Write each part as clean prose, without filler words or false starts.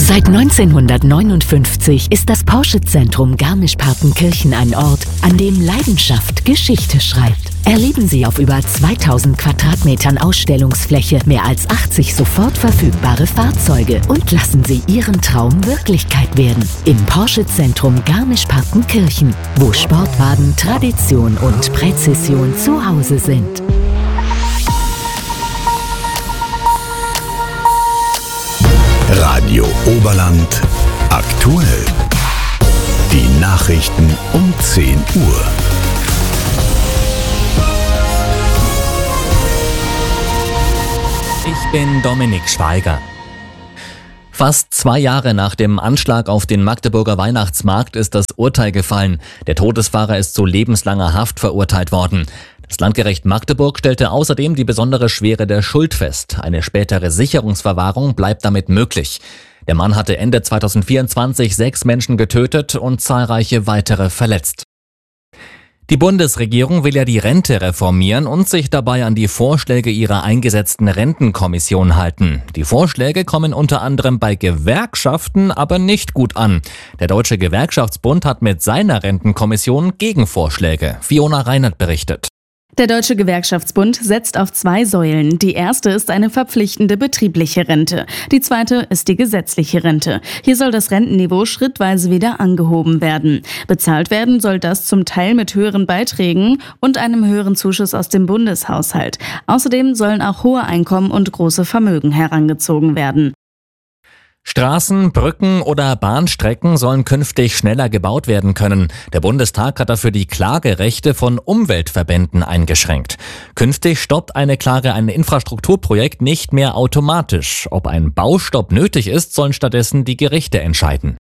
Seit 1959 ist das Porsche-Zentrum Garmisch-Partenkirchen ein Ort, an dem Leidenschaft Geschichte schreibt. Erleben Sie auf über 2000 Quadratmetern Ausstellungsfläche mehr als 80 sofort verfügbare Fahrzeuge und lassen Sie Ihren Traum Wirklichkeit werden. Im Porsche-Zentrum Garmisch-Partenkirchen, wo Sportwagen, Tradition und Präzision zu Hause sind. Radio Oberland aktuell. Die Nachrichten um 10 Uhr. Ich bin Dominik Schweiger. Fast 2 Jahre nach dem Anschlag auf den Magdeburger Weihnachtsmarkt ist das Urteil gefallen. Der Todesfahrer ist zu lebenslanger Haft verurteilt worden. Das Landgericht Magdeburg stellte außerdem die besondere Schwere der Schuld fest. Eine spätere Sicherungsverwahrung bleibt damit möglich. Der Mann hatte Ende 2024 6 Menschen getötet und zahlreiche weitere verletzt. Die Bundesregierung will ja die Rente reformieren und sich dabei an die Vorschläge ihrer eingesetzten Rentenkommission halten. Die Vorschläge kommen unter anderem bei Gewerkschaften aber nicht gut an. Der Deutsche Gewerkschaftsbund hat mit seiner Rentenkommission Gegenvorschläge. Fiona Reinert berichtet. Der Deutsche Gewerkschaftsbund setzt auf 2 Säulen. Die erste ist eine verpflichtende betriebliche Rente. Die zweite ist die gesetzliche Rente. Hier soll das Rentenniveau schrittweise wieder angehoben werden. Bezahlt werden soll das zum Teil mit höheren Beiträgen und einem höheren Zuschuss aus dem Bundeshaushalt. Außerdem sollen auch hohe Einkommen und große Vermögen herangezogen werden. Straßen, Brücken oder Bahnstrecken sollen künftig schneller gebaut werden können. Der Bundestag hat dafür die Klagerechte von Umweltverbänden eingeschränkt. Künftig stoppt eine Klage ein Infrastrukturprojekt nicht mehr automatisch. Ob ein Baustopp nötig ist, sollen stattdessen die Gerichte entscheiden.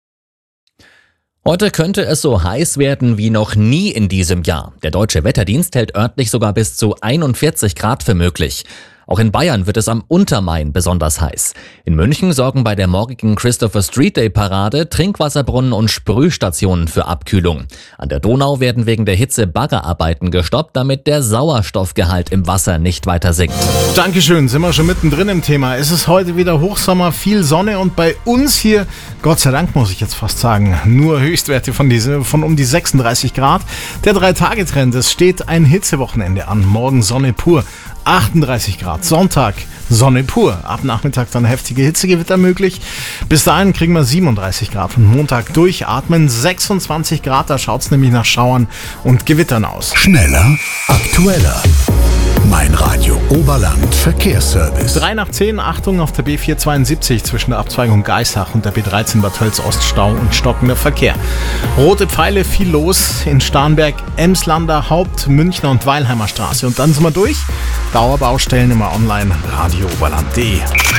Heute könnte es so heiß werden wie noch nie in diesem Jahr. Der Deutsche Wetterdienst hält örtlich sogar bis zu 41 Grad für möglich. Auch in Bayern wird es am Untermain besonders heiß. In München sorgen bei der morgigen Christopher Street Day Parade Trinkwasserbrunnen und Sprühstationen für Abkühlung. An der Donau werden wegen der Hitze Baggerarbeiten gestoppt, damit der Sauerstoffgehalt im Wasser nicht weiter sinkt. Dankeschön, sind wir schon mittendrin im Thema. Es ist heute wieder Hochsommer, viel Sonne und bei uns hier, Gott sei Dank muss ich jetzt fast sagen, nur Höchstwerte von um die 36 Grad. Der 3-Tage-Trend, es steht ein Hitzewochenende an. Morgen Sonne pur. 38 Grad. Sonntag Sonne pur. Ab Nachmittag dann heftige Hitzegewitter möglich. Bis dahin kriegen wir 37 Grad. Und Montag durchatmen 26 Grad. Da schaut es nämlich nach Schauern und Gewittern aus. Schneller, aktueller. Mein Radio Oberland Verkehrsservice. 3 nach 10, Achtung auf der B472 zwischen der Abzweigung Geishach und der B13 Bad Tölz Ost Stau und stockender Verkehr. Rote Pfeile, viel los in Starnberg, Emslander, Haupt-, Münchner und Weilheimer Straße. Und dann sind wir durch. Dauerbaustellen immer online, radiooberland.de.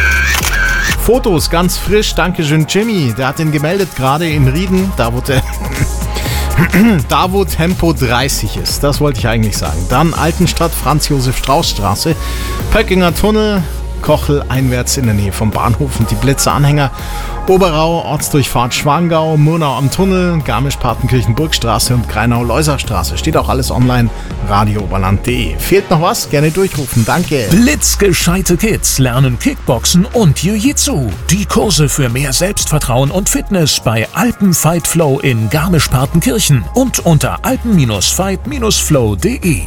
Fotos ganz frisch, dankeschön Jimmy, der hat den gemeldet gerade in Rieden, da wo Tempo 30 ist, das wollte ich eigentlich sagen. Dann Altenstadt, Franz-Josef-Strauß-Straße, Pöckinger Tunnel, Kochel einwärts in der Nähe vom Bahnhof und die Blitzeranhänger, Oberau, Ortsdurchfahrt Schwangau, Murnau am Tunnel, Garmisch-Partenkirchen-Burgstraße und Greinau-Leuser-Straße. Steht auch alles online, radiooberland.de. Fehlt noch was? Gerne durchrufen, danke. Blitzgescheite Kids lernen Kickboxen und Jiu-Jitsu. Die Kurse für mehr Selbstvertrauen und Fitness bei Alpen Fight Flow in Garmisch-Partenkirchen und unter alpen-fight-flow.de.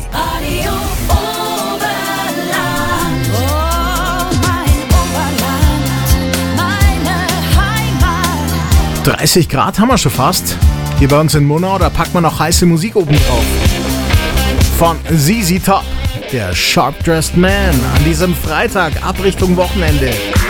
30 Grad haben wir schon fast. Hier bei uns in Murnau, da packt man noch heiße Musik oben drauf. Von ZZ Top, der Sharp Dressed Man, an diesem Freitag ab Richtung Wochenende.